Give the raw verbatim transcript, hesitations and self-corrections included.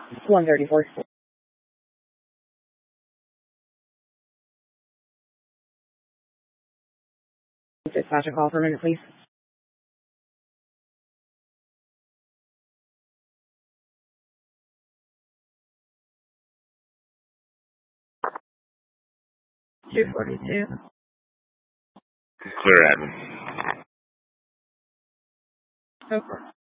one thirty-four. Dispatch a call for a minute, please. two forty-two. Clear admin. Go for it.